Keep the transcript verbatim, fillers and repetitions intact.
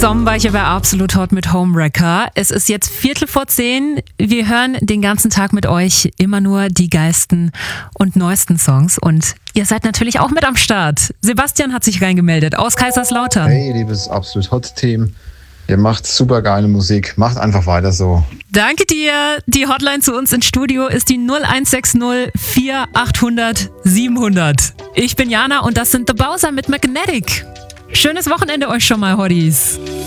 Sommerweiche bei Absolut Hot mit Homewrecker. Es ist jetzt Viertel vor zehn. Wir hören den ganzen Tag mit euch immer nur die geilsten und neuesten Songs. Und ihr seid natürlich auch mit am Start. Sebastian hat sich reingemeldet aus Kaiserslautern. Hey, liebes Absolut Hot Team. Ihr macht super geile Musik. Macht einfach weiter so. Danke dir. Die Hotline zu uns ins Studio ist die null eins sechs null vier achthundert siebenhundert. Ich bin Jana und das sind The Bowser mit Magnetic. Schönes Wochenende euch schon mal, Hotties.